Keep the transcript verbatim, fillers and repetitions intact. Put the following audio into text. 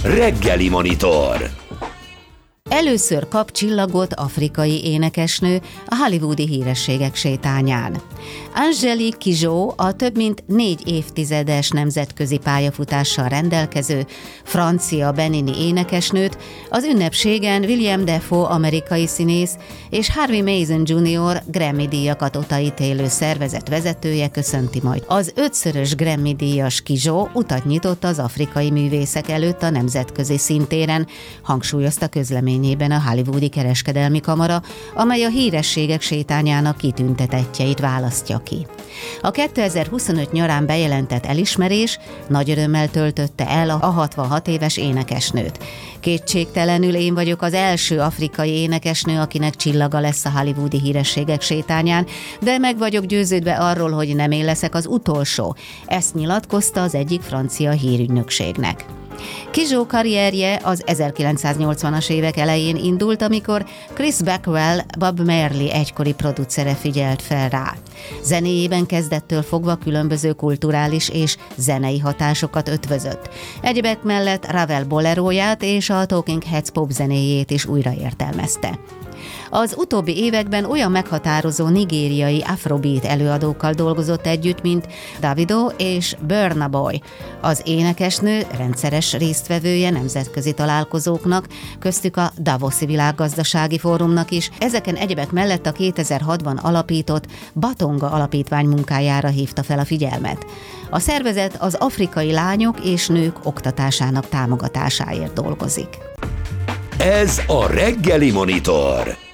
Reggeli Monitor. Először kap csillagot afrikai énekesnő a hollywoodi hírességek sétányán. Angélique Kidjo a több mint négy évtizedes nemzetközi pályafutással rendelkező francia benini énekesnőt az ünnepségen William Dafoe amerikai színész és Harvey Mason junior Grammy-díjakat odaítélő szervezet vezetője köszönti majd. Az ötszörös Grammy-díjas Kidjo utat nyitott az afrikai művészek előtt a nemzetközi színtéren, hangsúlyozta közleményében a hollywoodi kereskedelmi kamara, amely a hírességek sétányának kitüntetettjeit választja ki. A kétezer-huszonöt nyarán bejelentett elismerés nagy örömmel töltötte el a hatvanhat éves énekesnőt. Kétségtelenül én vagyok az első afrikai énekesnő, akinek csillaga lesz a hollywoodi hírességek sétányán, de meg vagyok győződve arról, hogy nem én leszek az utolsó. Ezt nyilatkozta az egyik francia hírügynökségnek. Kidjo karrierje az ezerkilencszáznyolcvanas évek elején indult, amikor Chris Blackwell, Bob Marley egykori producere figyelt fel rá. Zenéjében kezdettől fogva különböző kulturális és zenei hatásokat ötvözött. Egyebek mellett Ravel boleróját és a Talking Heads popzenéjét is újraértelmezte. Az utóbbi években olyan meghatározó nigériai afrobeat előadókkal dolgozott együtt, mint Davido és Burna Boy. Az énekesnő rendszeres résztvevője nemzetközi találkozóknak, köztük a Davoszi Világgazdasági Fórumnak is. Ezeken egyebek mellett a kétezer-hatban alapított Batonga Alapítvány munkájára hívta fel a figyelmet. A szervezet az afrikai lányok és nők oktatásának támogatásáért dolgozik. Ez a Reggeli Monitor.